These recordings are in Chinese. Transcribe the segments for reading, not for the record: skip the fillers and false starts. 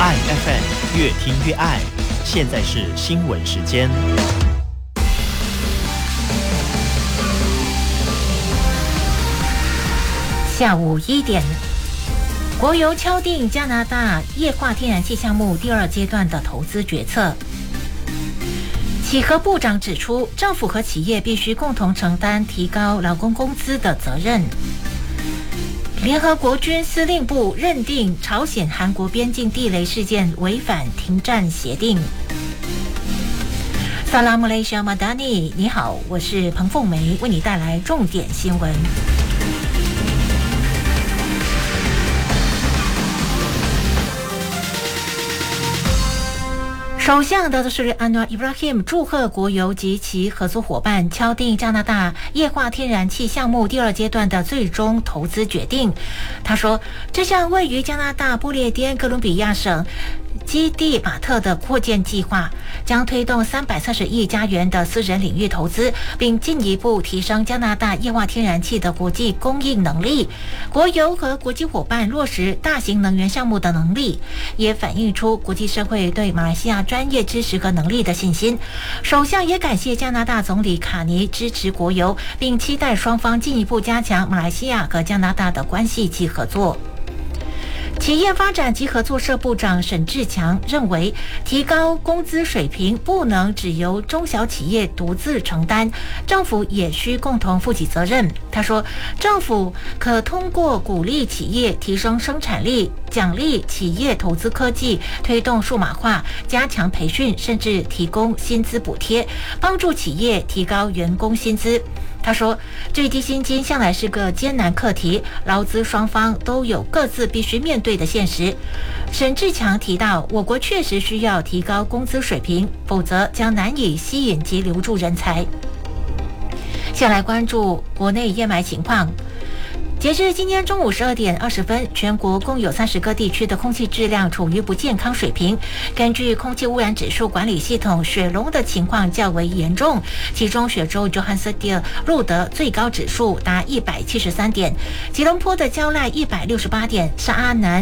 爱 FM 越听越爱。现在是新闻时间。 下午1点，国油敲定加拿大液化天然气项目第2阶段的投资决策。企和部长指出，政府和企业必须共同承担提高劳工工资的责任。联合国军司令部认定朝鲜韩国边境地雷事件违反停战协定。萨拉姆雷西亚马达尼，你好，我是彭凤梅，为你带来重点新闻。首相的是安瓦伊布拉希姆祝贺国油及其合作伙伴敲定加拿大液化天然气项目第2阶段的最终投资决定。他说，这项位于加拿大不列颠哥伦比亚省基地马特的扩建计划将推动330亿加元的私人领域投资，并进一步提升加拿大液化天然气的国际供应能力。国油和国际伙伴落实大型能源项目的能力，也反映出国际社会对马来西亚专业知识和能力的信心。首相也感谢加拿大总理卡尼支持国油，并期待双方进一步加强马来西亚和加拿大的关系及合作。企业发展及合作社部长沈志强认为，提高工资水平不能只由中小企业独自承担，政府也需共同负起责任。他说，政府可通过鼓励企业提升生产力，奖励企业投资科技，推动数码化，加强培训，甚至提供薪资补贴，帮助企业提高员工薪资。他说，最低薪金向来是个艰难课题，劳资双方都有各自必须面对的现实。沈志强提到，我国确实需要提高工资水平，否则将难以吸引及留住人才。下来关注国内烟霾情况。截至今天中午12点20分，全国共有30个地区的空气质量处于不健康水平。根据空气污染指数管理系统，雪龙的情况较为严重，其中雪州 Johannesburg 录得最高指数达173点，吉隆坡的蕉赖168点，沙阿南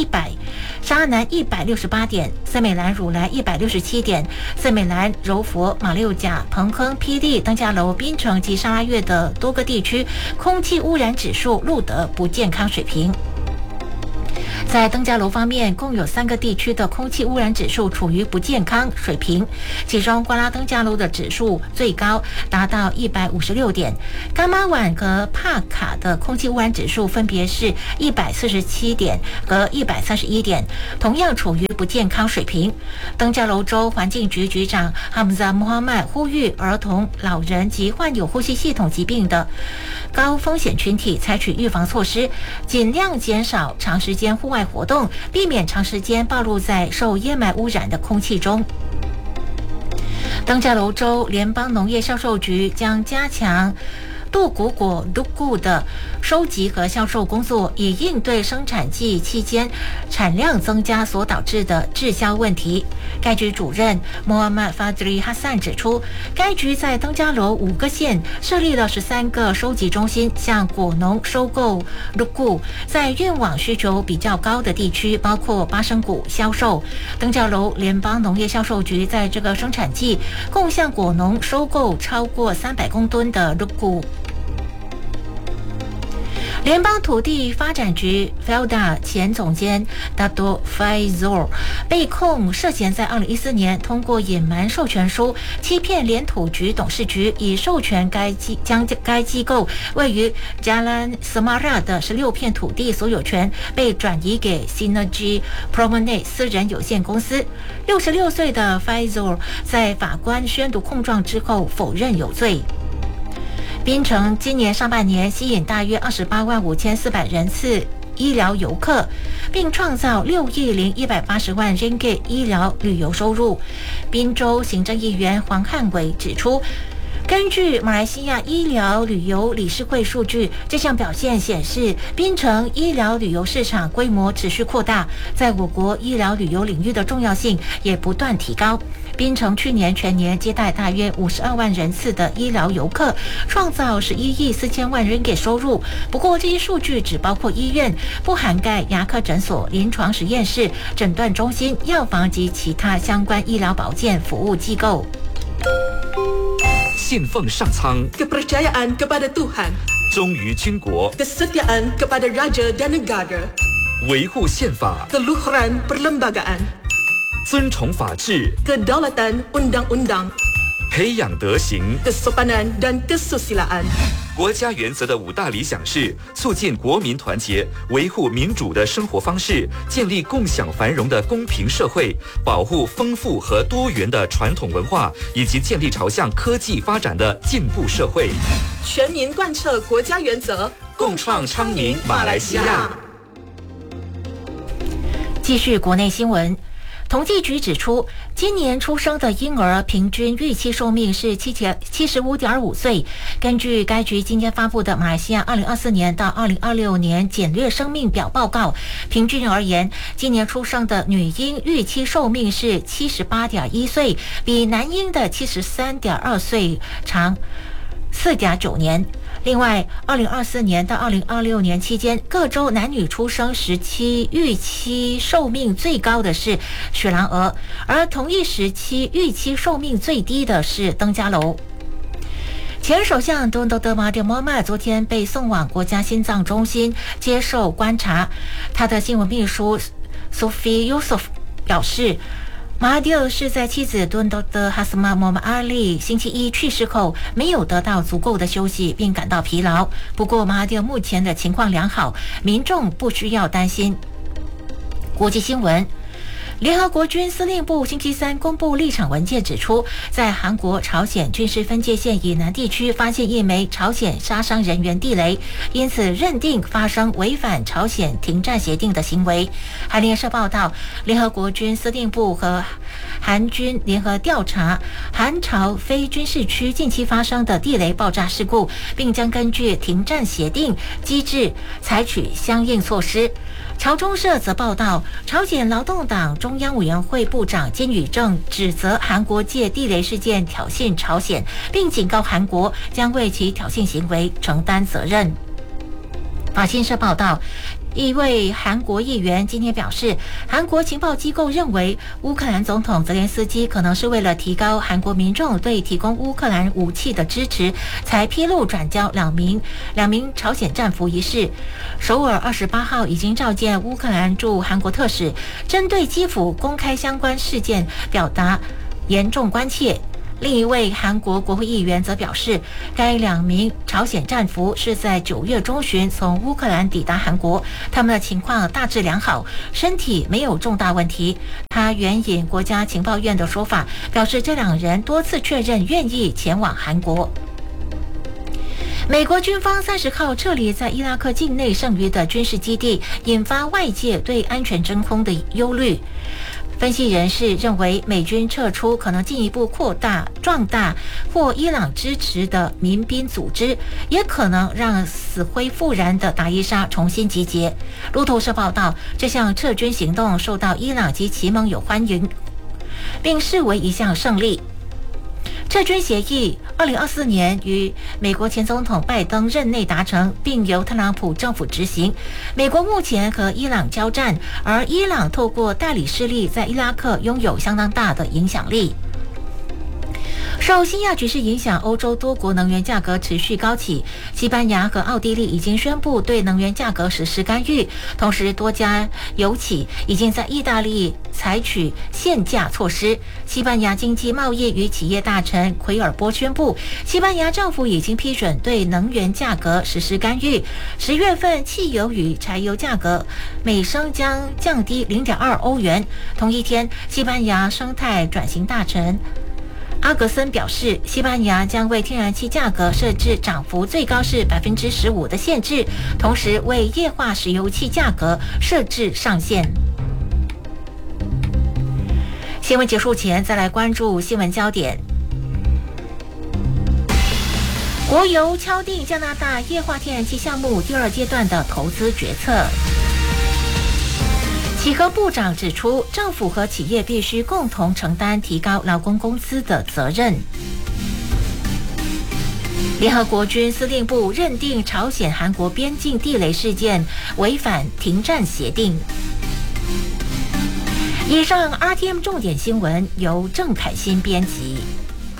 168点，森美兰汝来167点，森美兰、柔佛、马六甲、彭亨、霹雳、登嘉楼、槟城及沙拉越的多个地区空气污染指数录得不健康水平。在登嘉楼方面，共有3个地区的空气污染指数处于不健康水平，其中瓜拉登嘉楼的指数最高达到156点，甘马碗和帕卡的空气污染指数分别是147点和131点，同样处于不健康水平。登嘉楼州环境局局长哈姆扎穆哈曼呼吁儿童、老人及患有呼吸系统疾病的高风险群体采取预防措施，尽量减少长时间户外活动，避免长时间暴露在受烟霾污染的空气中。登嘉楼州联邦农业销售局将加强杜古果 Duku 的收集和销售工作，以应对生产季期间产量增加所导致的滞销问题。该局主任莫阿曼法德里哈桑指出，该局在登嘉楼5个县设立了13个收集中心，向果农收购 Duku， 在运往需求比较高的地区，包括巴生谷销售。登嘉楼联邦农业销售局在这个生产季共向果农收购超过300公吨的 Duku。联邦土地发展局 FELDA 前总监 Dato Faizul 被控涉嫌在2014年通过隐瞒授权书欺骗联土局董事局，以授权将该机构位于 Jalan Semara 的16片土地所有权被转移给 Synergy Promenade 私人有限公司。66岁的 Faizul 在法官宣读控状之后否认有罪。槟城今年上半年吸引大约28万5400人次医疗游客，并创造6亿180万 ringgit 医疗旅游收入。宾州行政议员黄汉伟指出， 根据马来西亚医疗旅游理事会数据，这项表现显示，槟城医疗旅游市场规模持续扩大，在我国医疗旅游领域的重要性也不断提高。槟城去年全年接待大约52万人次的医疗游客，创造11亿4千万ringgit收入。不过，这些数据只包括医院，不涵盖牙科诊所、临床实验室、诊断中心、药房及其他相关医疗保健服务机构。 信奉上苍 kepercayaan kepada Tuhan 忠于军国 kesetiaan kepada raja dan negara 维护宪法 keluhuran perlembagaan 尊崇法治 kedaulatan undang-undang 培养德行 kesopanan dan kesusilaan 国家原则的5大理想是促进国民团结，维护民主的生活方式，建立共享繁荣的公平社会，保护丰富和多元的传统文化，以及建立朝向科技发展的进步社会。 全民贯彻国家原则， 共创昌明马来西亚。 继续国内新闻。统计局指出，今年出生的婴儿平均预期寿命是75.5岁。根据该局今天发布的马来西亚2024年到2026年简略生命表报告，平均而言，今年出生的女婴预期寿命是78.1岁，比男婴的73.2岁长4.9年。另外，2024年到2026年期间，各州男女出生时期预期寿命最高的是雪兰莪，而同一时期预期寿命最低的是登嘉楼。前首相敦多德马丁莫曼昨天被送往国家心脏中心接受观察，他的新闻秘书 Sophie Yusuf 表示，马哈迪尔是在妻子敦多德哈斯玛莫曼阿利星期一去世后没有得到足够的休息，并感到疲劳。不过，马哈迪尔目前的情况良好，民众不需要担心。国际新闻。联合国军司令部星期三公布立场文件，指出，在韩国朝鲜军事分界线以南地区发现一枚朝鲜杀伤人员地雷，因此认定发生违反朝鲜停战协定的行为。韩联社报道，联合国军司令部和韩军联合调查韩朝非军事区近期发生的地雷爆炸事故，并将根据停战协定机制采取相应措施。朝中社则报道，朝鲜劳动党中央委员会部长金宇正指责韩国借地雷事件挑衅朝鲜，并警告韩国将为其挑衅行为承担责任。法新社报道，一位韩国议员今天表示，韩国情报机构认为乌克兰总统泽连斯基可能是为了提高韩国民众对提供乌克兰武器的支持，才披露转交两名朝鲜战俘一事。首尔28号已经召见乌克兰驻韩国特使，针对基辅公开相关事件表达严重关切。另一位韩国国会议员则表示，该2名朝鲜战俘是在9月中旬从乌克兰抵达韩国，他们的情况大致良好，身体没有重大问题。他援引国家情报院的说法，表示这2人多次确认愿意前往韩国。美国军方30号撤离在伊拉克境内剩余的军事基地，引发外界对安全真空的忧虑。分析人士认为，美军撤出可能进一步壮大获伊朗支持的民兵组织，也可能让死灰复燃的达伊沙重新集结。路透社报道，这项撤军行动受到伊朗及其盟友欢迎，并视为一项胜利。撤军协议2024年于美国前总统拜登任内达成，并由特朗普政府执行。美国目前和伊朗交战，而伊朗透过代理势力在伊拉克拥有相当大的影响力。受新亚局势影响，欧洲多国能源价格持续高企。西班牙和奥地利已经宣布对能源价格实施干预，同时多家油企已经在意大利采取限价措施。西班牙经济贸易与企业大臣奎尔波宣布，西班牙政府已经批准对能源价格实施干预。10月份汽油与柴油价格每升将降低0.2欧元。同一天，西班牙生态转型大臣阿格森表示，西班牙将为天然气价格设置涨幅最高是15%的限制，同时为液化石油气价格设置上限。新闻结束前，再来关注新闻焦点。 国油敲定加拿大液化天然气项目第2阶段的投资决策。企和部长指出，政府和企业必须共同承担提高劳工工资的责任。联合国军司令部认定朝鲜韩国边境地雷事件违反停战协定。以上 RTM 重点新闻由郑凯欣编辑。